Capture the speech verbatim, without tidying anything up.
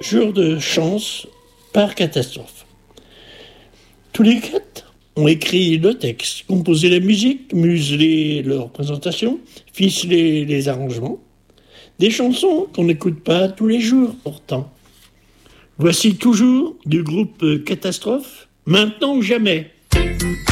Jour de chance par catastrophe. Tous les quatre ont écrit le texte, composé la musique, muselé leur présentation, ficelé les arrangements. Des chansons qu'on n'écoute pas tous les jours pourtant. Voici toujours du groupe Catastrophe, Maintenant ou jamais.